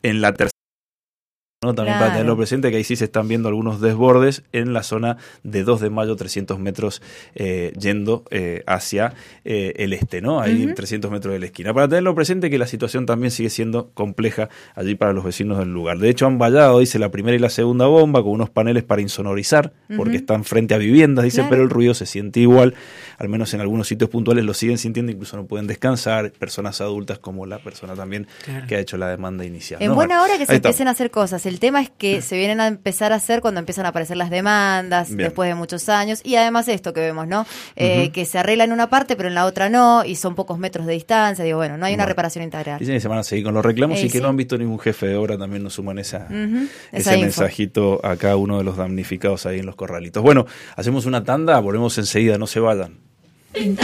en la tercera, ¿no? También para tenerlo presente, que ahí sí se están viendo algunos desbordes en la zona de 2 de mayo, 300 metros yendo hacia el este, ¿no? Ahí 300 metros de la esquina. Para tenerlo presente que la situación también sigue siendo compleja allí para los vecinos del lugar. De hecho, han vallado, dice, la primera y la segunda bomba con unos paneles para insonorizar, porque están frente a viviendas, dice, pero el ruido se siente igual, al menos en algunos sitios puntuales lo siguen sintiendo, incluso no pueden descansar, personas adultas como la persona también que ha hecho la demanda inicial. En buena hora que se empiecen a hacer cosas. El tema es que se vienen a empezar a hacer cuando empiezan a aparecer las demandas, después de muchos años, y además esto que vemos, ¿no? Que se arregla en una parte, pero en la otra no, y son pocos metros de distancia. Digo, bueno, no hay una reparación integral. Dicen que se van a seguir con los reclamos y que no han visto ningún jefe de obra, también nos suman ese mensajito a cada uno de los damnificados ahí en los corralitos. Bueno, hacemos una tanda, volvemos enseguida, no se vayan.